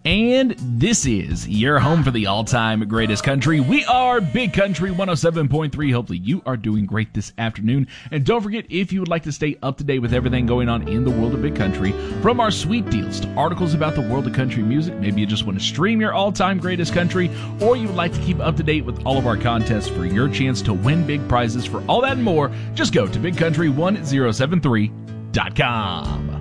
And this is your home for the all-time greatest country. We are Big Country 107.3. Hopefully you are doing great this afternoon. And don't forget, if you would like to stay up to date with everything going on in the world of Big Country, from our sweet deals to articles about the world of country music, maybe you just want to stream your all-time greatest country, or you would like to keep up to date with all of our contests for your chance to win big prizes. For all that and more, just go to BigCountry1073.com.